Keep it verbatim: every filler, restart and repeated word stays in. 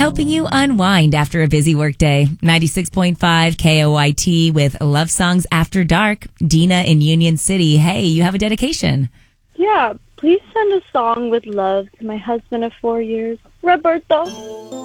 helping you unwind after a busy workday. ninety-six point five K O I T with Love Songs After Dark. Dina in Union City. Hey, you have a dedication. Yeah, please send a song with love to my husband of four years, Roberto.